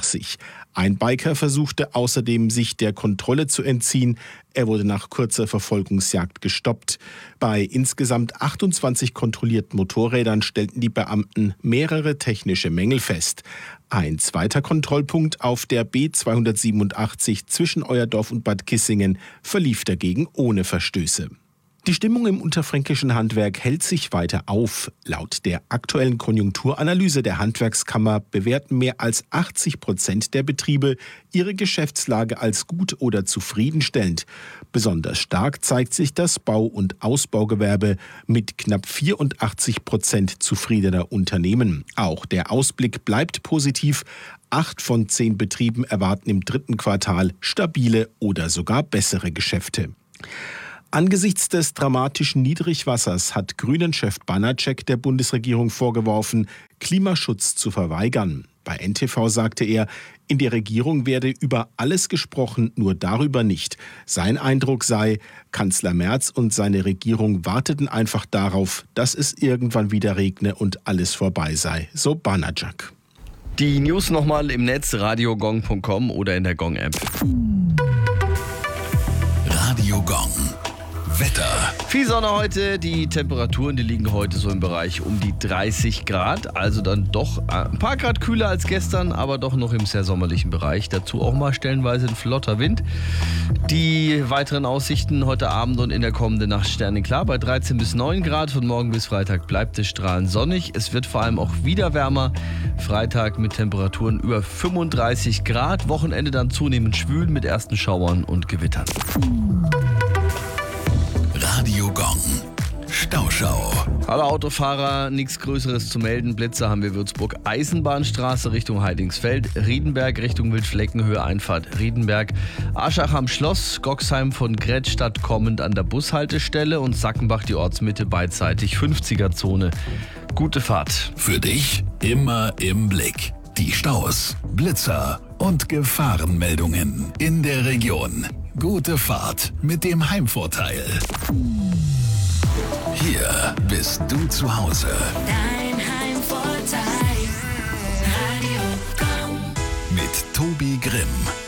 nach sich. Ein Biker versuchte außerdem, sich der Kontrolle zu entziehen. Er wurde nach kurzer Verfolgungsjagd gestoppt. Bei insgesamt 28 kontrollierten Motorrädern stellten die Beamten mehrere technische Mängel fest. Ein zweiter Kontrollpunkt auf der B287 zwischen Euerdorf und Bad Kissingen verlief dagegen ohne Verstöße. Die Stimmung im unterfränkischen Handwerk hält sich weiter auf. Laut der aktuellen Konjunkturanalyse der Handwerkskammer bewerten mehr als 80% der Betriebe ihre Geschäftslage als gut oder zufriedenstellend. Besonders stark zeigt sich das Bau- und Ausbaugewerbe mit knapp 84% zufriedener Unternehmen. Auch der Ausblick bleibt positiv. 8 von 10 Betrieben erwarten im dritten Quartal stabile oder sogar bessere Geschäfte. Angesichts des dramatischen Niedrigwassers hat Grünen-Chef Banacek der Bundesregierung vorgeworfen, Klimaschutz zu verweigern. Bei NTV sagte er, in der Regierung werde über alles gesprochen, nur darüber nicht. Sein Eindruck sei, Kanzler Merz und seine Regierung warteten einfach darauf, dass es irgendwann wieder regne und alles vorbei sei, so Banacek. Die News nochmal im Netz, radiogong.com oder in der Gong-App. Radio Gong. Wetter. Viel Sonne heute, die Temperaturen, die liegen heute so im Bereich um die 30 Grad, also dann doch ein paar Grad kühler als gestern, aber doch noch im sehr sommerlichen Bereich. Dazu auch mal stellenweise ein flotter Wind. Die weiteren Aussichten heute Abend und in der kommenden Nacht sternenklar bei 13 bis 9 Grad. Von morgen bis Freitag bleibt es strahlend sonnig. Es wird vor allem auch wieder wärmer. Freitag mit Temperaturen über 35 Grad. Wochenende dann zunehmend schwül mit ersten Schauern und Gewittern. Radio Gong. Stauschau. Alle Autofahrer, nichts Größeres zu melden. Blitzer haben wir Würzburg Eisenbahnstraße Richtung Heidingsfeld, Riedenberg Richtung Wildfleckenhöhe, Einfahrt Riedenberg, Aschach am Schloss, Goxheim von Grätstadt kommend an der Bushaltestelle und Sackenbach die Ortsmitte beidseitig 50er-Zone. Gute Fahrt. Für dich immer im Blick. Die Staus, Blitzer und Gefahrenmeldungen in der Region. Gute Fahrt mit dem Heimvorteil. Hier bist du zu Hause. Dein Heimvorteil. Radio Gong. Mit Tobi Grimm.